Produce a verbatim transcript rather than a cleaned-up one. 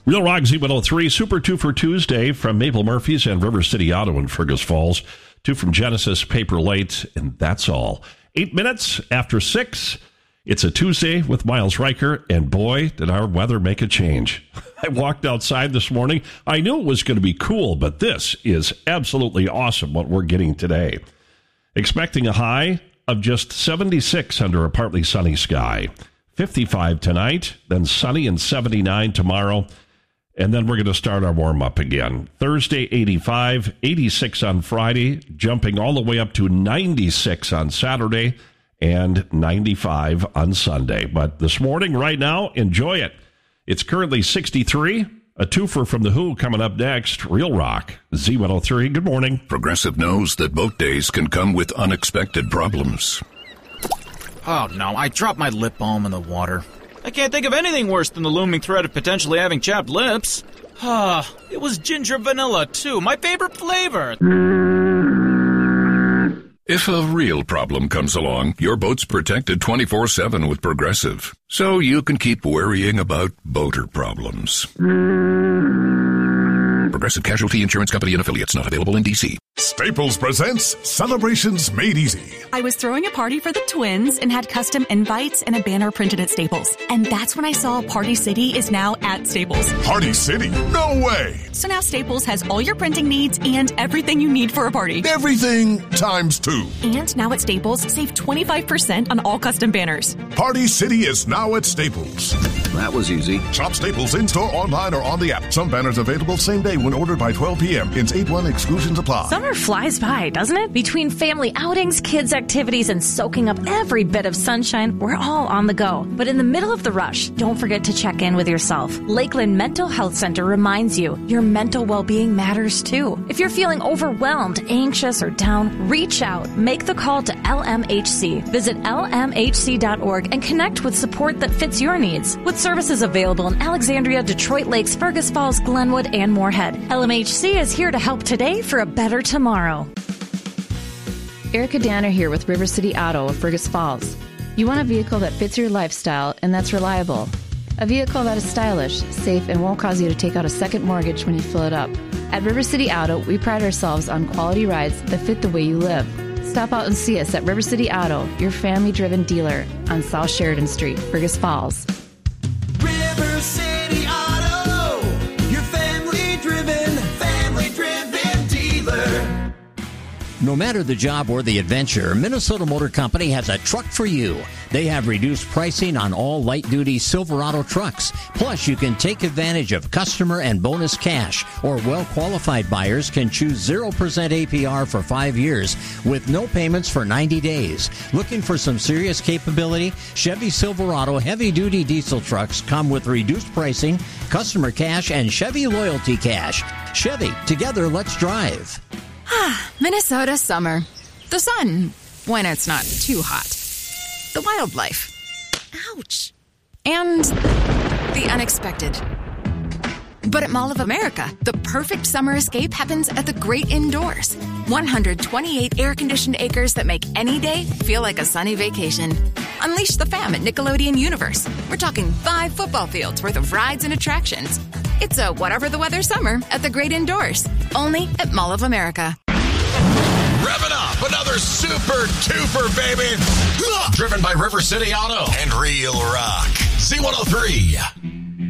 Real Rock Z one oh three, Super two for Tuesday from Maple Murphy's and River City Auto in Fergus Falls. Two from Genesis Paper Late, and that's all. Eight minutes after six. It's a Tuesday with Miles Riker, and boy, did our weather make a change. I walked outside this morning. I knew it was going to be cool, but this is absolutely awesome what we're getting today. Expecting a high of just seventy-six under a partly sunny sky. fifty-five tonight, then sunny and seventy-nine tomorrow. And then we're going to start our warm-up again. Thursday, eighty-five, eighty-six on Friday, jumping all the way up to ninety-six on Saturday, and ninety-five on Sunday. But this morning, right now, enjoy it. It's currently sixty-three. A twofer from The Who coming up next. Real Rock, Z one oh three. Good morning. Progressive knows that boat days can come with unexpected problems. Oh, no, I dropped my lip balm in the water. I can't think of anything worse than the looming threat of potentially having chapped lips. Ah, it was ginger vanilla, too. My favorite flavor. If a real problem comes along, your boat's protected twenty-four seven with Progressive, so you can keep worrying about boater problems. Progressive Casualty Insurance Company and Affiliates, not available in D C. Staples presents Celebrations Made Easy. I was throwing a party for the twins and had custom invites and a banner printed at Staples. And that's when I saw Party City is now at Staples. Party City? No way! So now Staples has all your printing needs and everything you need for a party. Everything times two. And now at Staples, save twenty-five percent on all custom banners. Party City is now at Staples. That was easy. Shop Staples in-store, online, or on the app. Some banners available same day when ordered by twelve p.m. Ins eight one exclusions apply. Summer flies by, doesn't it? Between family outings, kids' activities, and soaking up every bit of sunshine, we're all on the go. But in the middle of the rush, don't forget to check in with yourself. Lakeland Mental Health Center reminds you your mental well-being matters too. If you're feeling overwhelmed, anxious, or down, reach out. Make the call to L M H C. Visit L M H C dot org and connect with support that fits your needs. With services available in Alexandria, Detroit Lakes, Fergus Falls, Glenwood, and Moorhead, L M H C is here to help today for a better tomorrow. Erica Danner here with River City Auto of Fergus Falls. You want a vehicle that fits your lifestyle and that's reliable. A vehicle that is stylish, safe, and won't cause you to take out a second mortgage when you fill it up. At River City Auto, we pride ourselves on quality rides that fit the way you live. Stop out and see us at River City Auto, your family-driven dealer on South Sheridan Street, Fergus Falls. River City Auto, your family-driven, family-driven dealer. No matter the job or the adventure, Minnesota Motor Company has a truck for you. They have reduced pricing on all light-duty Silverado trucks. Plus, you can take advantage of customer and bonus cash, or well-qualified buyers can choose zero percent A P R for five years with no payments for ninety days. Looking for some serious capability? Chevy Silverado heavy-duty diesel trucks come with reduced pricing, customer cash, and Chevy Loyalty Cash. Chevy, together, let's drive. Ah, Minnesota summer. The sun, when it's not too hot. The wildlife. Ouch. And the unexpected. But at Mall of America, the perfect summer escape happens at the great indoors. one hundred twenty-eight air-conditioned acres that make any day feel like a sunny vacation. Unleash the fam at Nickelodeon Universe. We're talking five football fields worth of rides and attractions. It's a whatever the weather summer at the great indoors. Only at Mall of America. Rev it up, another super duper, baby. Driven by River City Auto and Real Rock. Z one oh three.